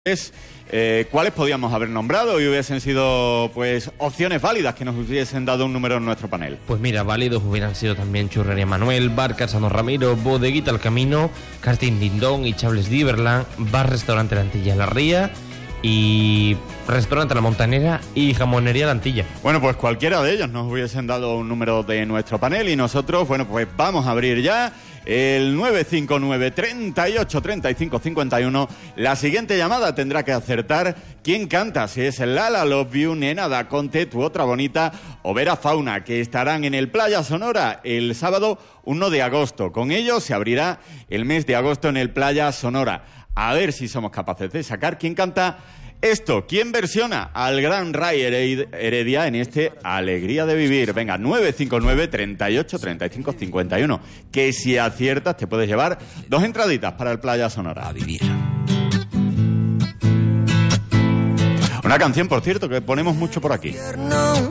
¿Cuáles podíamos haber nombrado y hubiesen sido pues opciones válidas que nos hubiesen dado un número en nuestro panel? Pues mira, válidos hubieran sido también Churrería Manuel, Bar Casano Ramiro, Bodeguita El Camino, Karting Dindón y Chables d'Iberland, Bar Restaurante La Antilla La Ría y Restaurante La Montanera y Jamonería La Antilla. Bueno, pues cualquiera de ellos nos hubiesen dado un número de nuestro panel y nosotros, bueno, pues vamos a abrir ya el 959 38 35 51. La siguiente llamada tendrá que acertar quién canta, si es Lala Love You, Nena Da Conte, Tu Otra Bonita o Vera Fauna, que estarán en el Playa Sonora el sábado 1 de agosto. Con ellos se abrirá el mes de agosto en el Playa Sonora. A ver si somos capaces de sacar quién canta esto, quién versiona al gran Ray Heredia en este Alegría de Vivir. Venga, 959 38 35 51. Que si aciertas te puedes llevar 2 entraditas para el Playa Sonora. A vivir. Una canción, por cierto, que ponemos mucho por aquí.